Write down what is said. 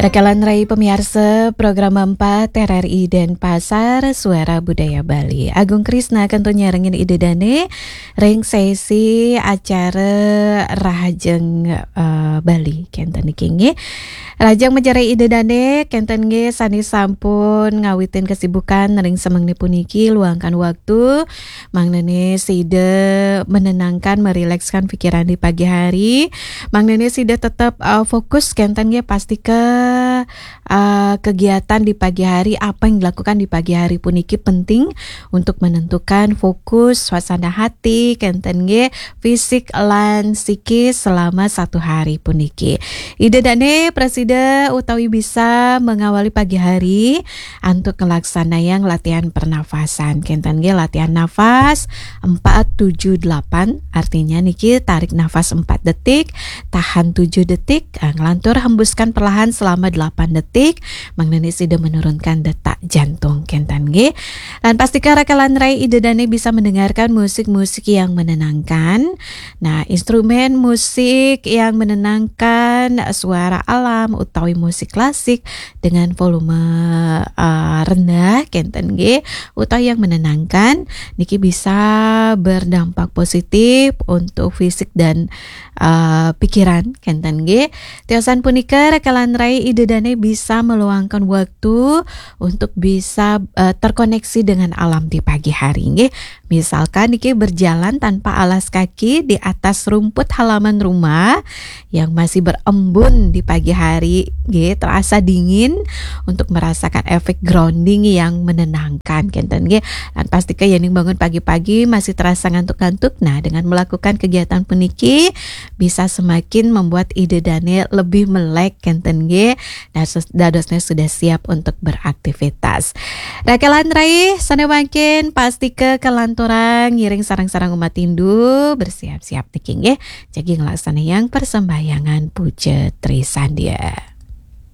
Rekalan Rai pemirsa program 4 RRI Denpasar Suara Budaya Bali. Agung Krisna kanto nyarengin ide dane ring sesi acara Rahajeng Bali kenten iki. Rajang menjerai ide dane kenten nge sani sampun ngawitin kesibukan ring semengni puniki luangkan waktu mangnene sida menenangkan merilekskan pikiran di pagi hari. Mangnene sida tetap fokus kenten nge pasti ke kegiatan di pagi hari, apa yang dilakukan di pagi hari puniki penting untuk menentukan fokus suasana hati kenten nge fisik lan psikis selama satu hari puniki. Ide dane presida utawi bisa mengawali pagi hari untuk melaksanakan latihan pernafasan kenten nge latihan nafas 4-7-8, artinya niki tarik nafas 4 detik, tahan 7 detik, ngelantur hembuskan perlahan selama 8 detik. Mangnene sida menurunkan detak jantung kentan nggih. Lan pastikan rekalan Rai ide dane bisa mendengarkan musik-musik yang menenangkan. Nah, instrumen musik yang menenangkan, suara alam utawi musik klasik dengan volume rendah kenten nggih utawi yang menenangkan niki bisa berdampak positif untuk fisik dan pikiran kenten nggih. Tiosan punika rekalan Rai ide dane bisa meluangkan waktu untuk bisa terkoneksi dengan alam di pagi hari nggih. Misalkan niki berjalan tanpa alas kaki di atas rumput halaman rumah yang masih berembun di pagi hari nggih, terasa dingin untuk merasakan efek grounding yang menenangkan kenten nggih. Dan pastikan yening bangun pagi-pagi masih terasa ngantuk-ngantuk. Nah, dengan melakukan kegiatan puniki bisa semakin membuat ide dane lebih melek kenten nggih. Dadosnya sudah siap untuk beraktivitas. Rakalan Rai sana makin pasti ke kelanturan ngiring sarang-sarang umat Hindu bersiap-siap niki nggih. Jadi ngelaksanakan yang persembahyangan puja Trisandia.